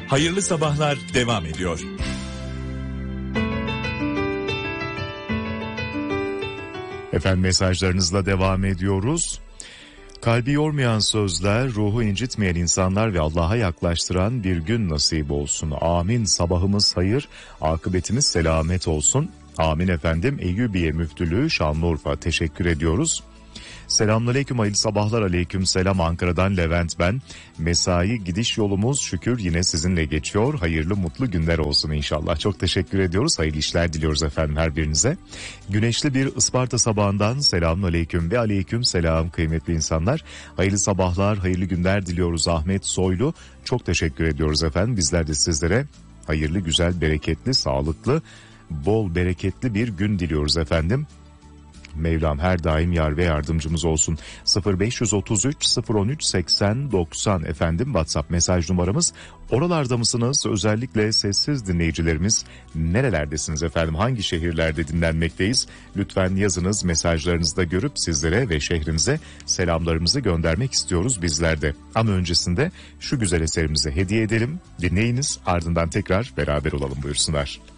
Hayırlı sabahlar devam ediyor. Efendim mesajlarınızla devam ediyoruz. Kalbi yormayan sözler, ruhu incitmeyen insanlar ve Allah'a yaklaştıran bir gün nasip olsun. Amin. Sabahımız hayır, akıbetimiz selamet olsun. Amin efendim. Eyyubiye Müftülüğü Şanlıurfa, teşekkür ediyoruz. Selamünaleyküm, hayırlı sabahlar. Aleyküm selam, Ankara'dan Levent ben. Mesai gidiş yolumuz şükür yine sizinle geçiyor. Hayırlı mutlu günler olsun inşallah. Çok teşekkür ediyoruz. Hayırlı işler diliyoruz efendim her birinize. Güneşli bir Isparta sabahından selamünaleyküm ve aleyküm selam kıymetli insanlar. Hayırlı sabahlar, hayırlı günler diliyoruz Ahmet Soylu. Çok teşekkür ediyoruz efendim. Bizler de sizlere hayırlı, güzel, bereketli, sağlıklı, bol bereketli bir gün diliyoruz efendim. Mevlam her daim yar ve yardımcımız olsun. 0533 013 80 90 efendim WhatsApp mesaj numaramız. Oralarda mısınız? Özellikle sessiz dinleyicilerimiz nerelerdesiniz efendim? Hangi şehirlerde dinlenmekteyiz? Lütfen yazınız, mesajlarınızı da görüp sizlere ve şehrinize selamlarımızı göndermek istiyoruz bizler de. Ama öncesinde şu güzel eserimizi hediye edelim. Dinleyiniz, ardından tekrar beraber olalım buyursunlar.